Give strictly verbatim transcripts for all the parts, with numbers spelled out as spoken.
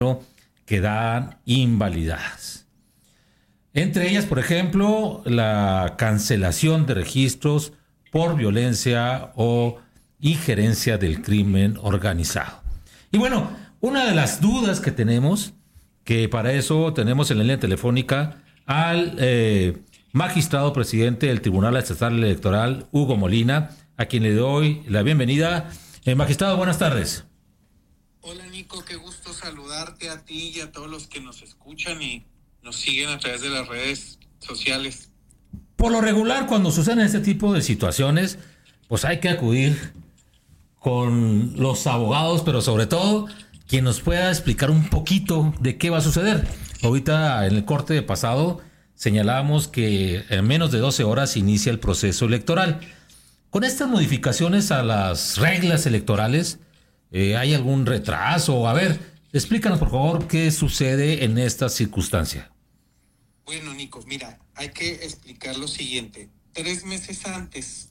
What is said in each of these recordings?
quedan invalidadas. Entre ellas, por ejemplo, la cancelación de registros por violencia o injerencia del crimen organizado. Y bueno, una de las dudas que tenemos, que para eso tenemos en la línea telefónica al eh, magistrado presidente del Tribunal Estatal Electoral, Hugo Molina, a quien le doy la bienvenida. Eh, magistrado, buenas tardes. Hola Nico, qué gusto saludarte a ti y a todos los que nos escuchan y nos siguen a través de las redes sociales. Por lo regular, cuando suceden este tipo de situaciones, pues hay que acudir con los abogados, pero sobre todo quien nos pueda explicar un poquito de qué va a suceder. Ahorita en el corte pasado señalábamos que en menos de doce horas inicia el proceso electoral. Con estas modificaciones a las reglas electorales, eh, ¿hay algún retraso? A ver, explícanos por favor qué sucede en esta circunstancia. Bueno, Nico, mira, hay que explicar lo siguiente. Tres meses antes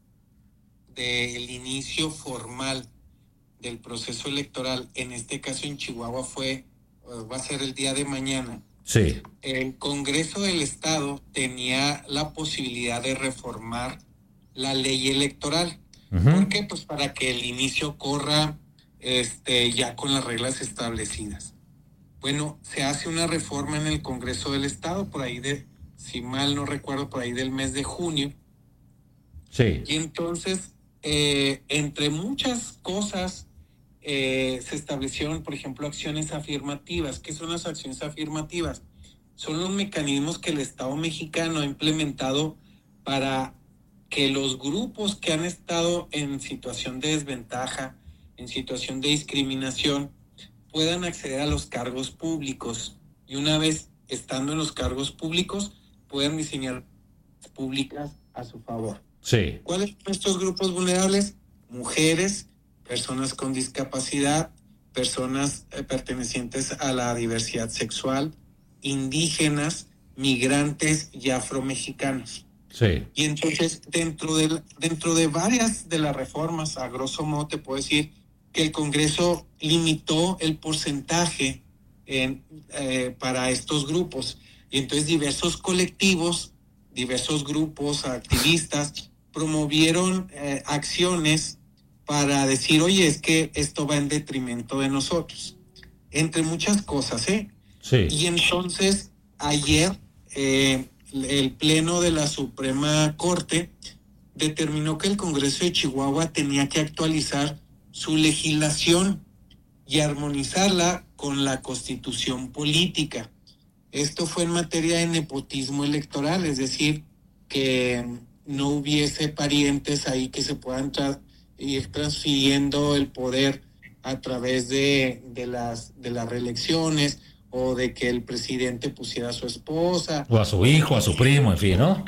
del inicio formal del proceso electoral, en este caso en Chihuahua fue, va a ser el día de mañana. Sí. El Congreso del Estado tenía la posibilidad de reformar la ley electoral. Uh-huh. ¿Por qué? Pues para que el inicio corra este, ya con las reglas establecidas. Bueno, se hace una reforma en el Congreso del Estado, por ahí de, si mal no recuerdo, por ahí del mes de junio. Sí. Y entonces, eh, entre muchas cosas, eh, se establecieron, por ejemplo, acciones afirmativas. ¿Qué son las acciones afirmativas? Son los mecanismos que el Estado mexicano ha implementado para que los grupos que han estado en situación de desventaja, en situación de discriminación, puedan acceder a los cargos públicos y una vez estando en los cargos públicos puedan diseñar públicas a su favor. Sí. ¿Cuáles son estos grupos vulnerables? Mujeres, personas con discapacidad, personas eh, pertenecientes a la diversidad sexual, indígenas, migrantes y afromexicanos. Sí. Y entonces dentro de, dentro de varias de las reformas, a grosso modo te puedo decir que el Congreso limitó el porcentaje en, eh, para estos grupos. Y entonces diversos colectivos, diversos grupos, activistas, promovieron eh, acciones para decir, oye, es que esto va en detrimento de nosotros. Entre muchas cosas, ¿eh? Sí. Y entonces, ayer, eh, el Pleno de la Suprema Corte determinó que el Congreso de Chihuahua tenía que actualizar su legislación y armonizarla con la Constitución política. Esto fue en materia de nepotismo electoral, es decir, que no hubiese parientes ahí que se puedan tra- ir transfiriendo el poder a través de, de, las, de las reelecciones o de que el presidente pusiera a su esposa. O a su hijo, a su primo, en fin, ¿no?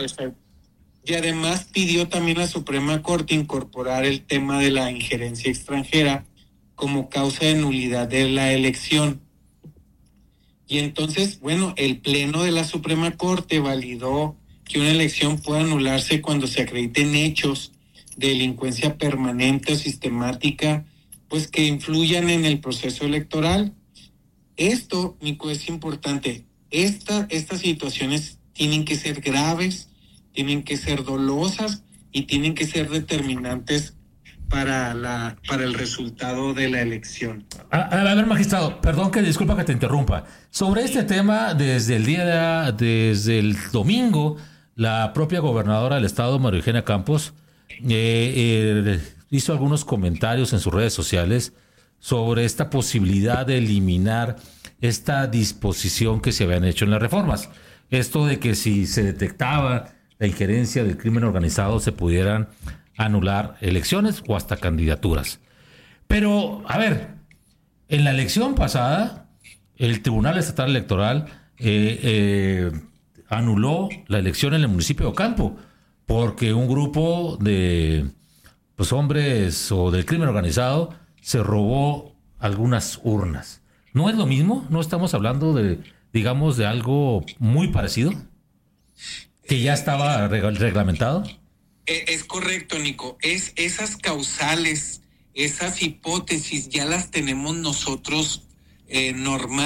Y además pidió también la Suprema Corte incorporar el tema de la injerencia extranjera como causa de nulidad de la elección. Y entonces, bueno, el Pleno de la Suprema Corte validó que una elección pueda anularse cuando se acrediten hechos de delincuencia permanente o sistemática, pues que influyan en el proceso electoral. Esto, Nico, es importante. Esta, estas situaciones tienen que ser graves, tienen que ser dolosas y tienen que ser determinantes para la para el resultado de la elección. A, a ver, magistrado, perdón que disculpa que te interrumpa. Sobre este tema, desde el día de, desde el domingo, la propia gobernadora del estado, María Eugenia Campos, eh, eh, hizo algunos comentarios en sus redes sociales sobre esta posibilidad de eliminar esta disposición que se habían hecho en las reformas. Esto de que si se detectaba la injerencia del crimen organizado se pudieran anular elecciones o hasta candidaturas. Pero, a ver, en la elección pasada, el Tribunal Estatal Electoral eh, eh, anuló la elección en el municipio de Ocampo porque un grupo de pues, hombres o del crimen organizado se robó algunas urnas. ¿No es lo mismo? ¿No estamos hablando de, digamos, de algo muy parecido? ¿Que ya estaba reg- reglamentado? Es correcto, Nico. Es esas causales, esas hipótesis ya las tenemos nosotros eh, normal